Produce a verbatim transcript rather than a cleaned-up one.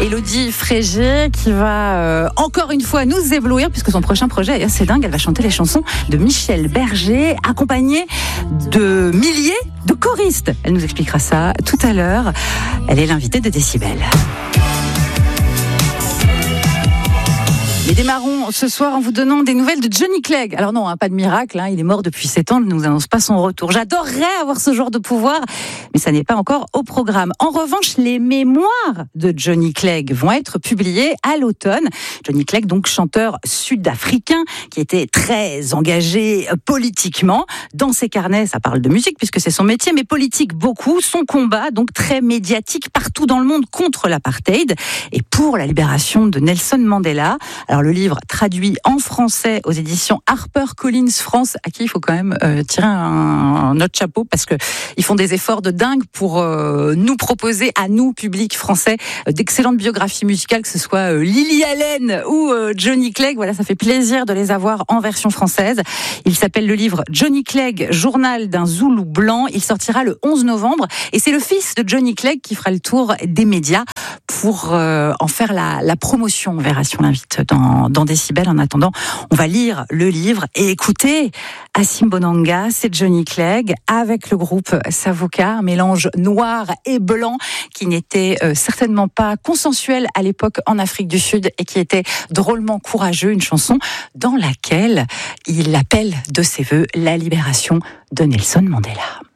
Élodie Frégé qui va euh, encore une fois nous éblouir puisque son prochain projet est assez dingue. Elle va chanter les chansons de Michel Berger accompagnée de milliers de choristes. Elle nous expliquera ça tout à l'heure. Elle est l'invitée de Décibel. Mais démarrons ce soir en vous donnant des nouvelles de Johnny Clegg. Alors non, hein, pas de miracle, hein, il est mort depuis sept ans, il ne nous annonce pas son retour. J'adorerais avoir ce genre de pouvoir, mais ça n'est pas encore au programme. En revanche, les mémoires de Johnny Clegg vont être publiées à l'automne. Johnny Clegg, donc chanteur sud-africain, qui était très engagé politiquement. Dans ses carnets, ça parle de musique puisque c'est son métier, mais politique beaucoup. Son combat, donc très médiatique partout dans le monde contre l'apartheid et pour la libération de Nelson Mandela. Alors le livre traduit en français aux éditions HarperCollins France, à qui il faut quand même euh, tirer un, un autre chapeau parce que ils font des efforts de dingue pour euh, nous proposer à nous, public français, euh, d'excellentes biographies musicales, que ce soit euh, Lily Allen ou euh, Johnny Clegg. Voilà, ça fait plaisir de les avoir en version française. Il s'appelle le livre Johnny Clegg, journal d'un Zoulou blanc. Il sortira le onze novembre et c'est le fils de Johnny Clegg qui fera le tour des médias pour euh, en faire la, la promotion. On verra si on l'invite dans, dans Décibel. En attendant, on va lire le livre et écouter Assim Bonanga, c'est Johnny Clegg avec le groupe Savoca, un mélange noir et blanc qui n'était euh, certainement pas consensuel à l'époque en Afrique du Sud et qui était drôlement courageux. Une chanson dans laquelle il appelle de ses voeux la libération de Nelson Mandela.